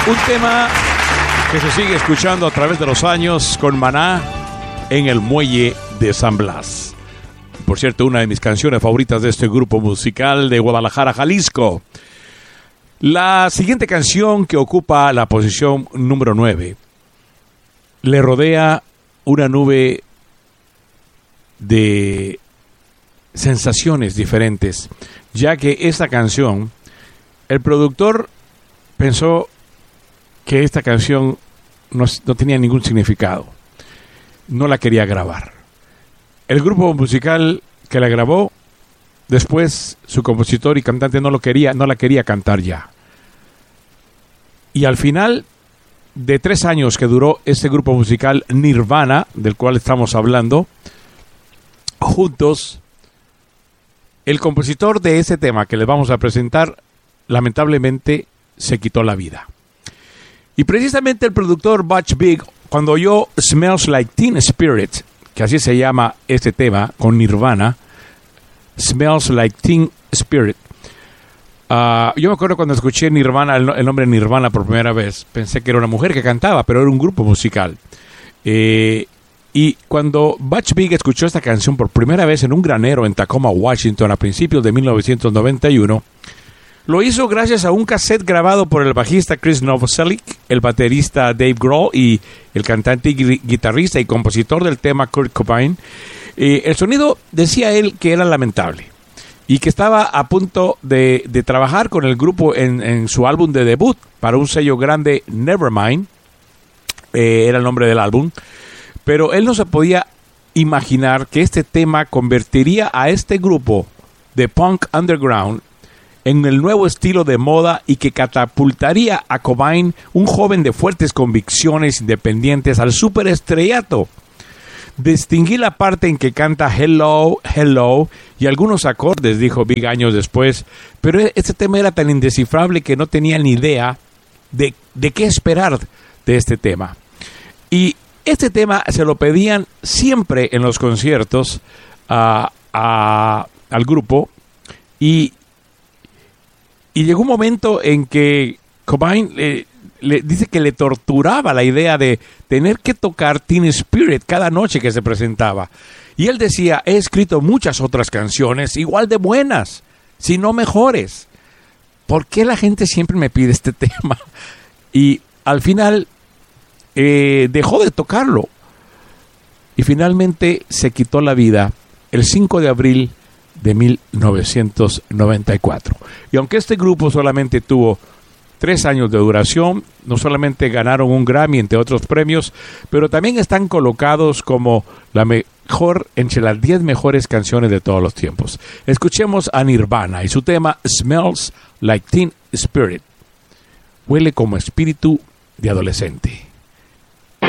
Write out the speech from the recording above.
Un tema que se sigue escuchando a través de los años con Maná en el Muelle de San Blas. Por cierto, una de mis canciones favoritas de este grupo musical de Guadalajara, Jalisco. La siguiente canción, que ocupa la posición número 9, le rodea una nube de sensaciones diferentes, ya que esta canción, el productor pensó que esta canción no tenía ningún significado, no la quería grabar. El grupo musical que la grabó, después su compositor y cantante no la quería cantar ya. Y al final de 3 años que duró este grupo musical Nirvana, del cual estamos hablando, juntos, el compositor de ese tema que les vamos a presentar, lamentablemente se quitó la vida. Y precisamente el productor Butch Vig, cuando oyó Smells Like Teen Spirit, que así se llama este tema con Nirvana, Smells Like Teen Spirit, yo me acuerdo cuando escuché Nirvana, el nombre Nirvana por primera vez, pensé que era una mujer que cantaba, pero era un grupo musical. Y cuando Butch Vig escuchó esta canción por primera vez en un granero en Tacoma, Washington, a principios de 1991, lo hizo gracias a un cassette grabado por el bajista Chris Novoselic, el baterista Dave Grohl y el cantante, guitarrista y compositor del tema Kurt Cobain. El sonido, decía él, que era lamentable y que estaba a punto de trabajar con el grupo en su álbum de debut para un sello grande, Nevermind, era el nombre del álbum, pero él no se podía imaginar que este tema convertiría a este grupo de punk underground en el nuevo estilo de moda y que catapultaría a Cobain, un joven de fuertes convicciones independientes, al superestrellato. Distinguí la parte en que canta Hello, Hello y algunos acordes, dijo Vig años después, pero este tema era tan indescifrable que no tenía ni idea de qué esperar de este tema. Y este tema se lo pedían siempre en los conciertos al grupo y llegó un momento en que Cobain le dice que le torturaba la idea de tener que tocar Teen Spirit cada noche que se presentaba. Y él decía, he escrito muchas otras canciones igual de buenas, si no mejores. ¿Por qué la gente siempre me pide este tema? Y al final dejó de tocarlo. Y finalmente se quitó la vida el 5 de abril de 1994. Y aunque este grupo solamente tuvo 3 años de duración, no solamente ganaron un Grammy entre otros premios, pero también están colocados como la mejor entre las 10 mejores canciones de todos los tiempos. Escuchemos a Nirvana y su tema Smells Like Teen Spirit. Huele como espíritu de adolescente.